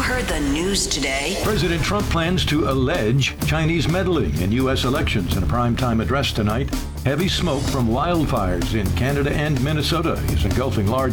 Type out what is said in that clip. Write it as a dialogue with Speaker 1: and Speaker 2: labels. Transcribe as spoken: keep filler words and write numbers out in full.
Speaker 1: heard the news today?
Speaker 2: President Trump plans to allege Chinese meddling in U S elections in a primetime address tonight. Heavy smoke from wildfires in Canada and Minnesota is engulfing large